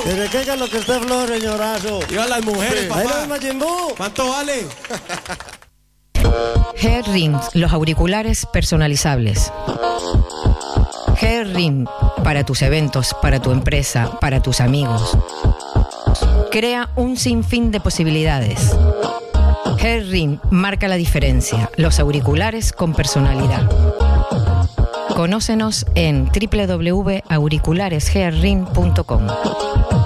¿De qué es lo que usted flojo, señorazo? Iba a las mujeres, Ahí papá. lo Majin Buu. ¿Cuánto vale? Hair-Ring, los auriculares personalizables. Hair-Ring, para tus eventos, para tu empresa, para tus amigos. Crea un sinfín de posibilidades. Hair-Ring marca la diferencia. Los auriculares con personalidad. Conócenos en www.auriculareshairring.com.